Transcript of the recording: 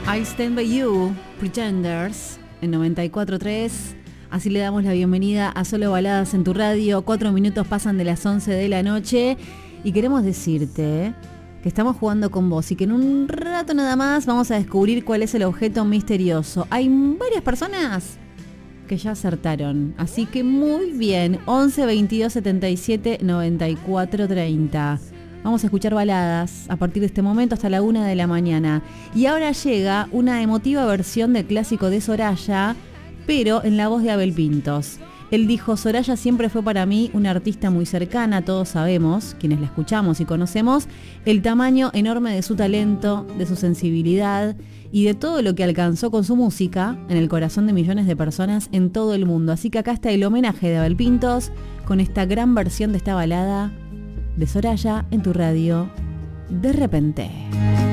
I Stand By You, Pretenders, en 94.3. Así le damos la bienvenida a Solo Baladas en tu radio. 4 minutos pasan de las 11 de la noche y queremos decirte que estamos jugando con vos y que en un rato nada más vamos a descubrir cuál es el objeto misterioso. Hay varias personas que ya acertaron, así que muy bien. 11 22 77 94 30. Vamos a escuchar baladas a partir de este momento hasta la 1 de la mañana. Y ahora llega una emotiva versión del clásico de Soraya, pero en la voz de Abel Pintos. Él dijo: Soraya siempre fue para mí una artista muy cercana. Todos sabemos, quienes la escuchamos y conocemos, el tamaño enorme de su talento, de su sensibilidad y de todo lo que alcanzó con su música en el corazón de millones de personas en todo el mundo. Así que acá está el homenaje de Abel Pintos con esta gran versión de esta balada de Soraya en tu radio, De Repente.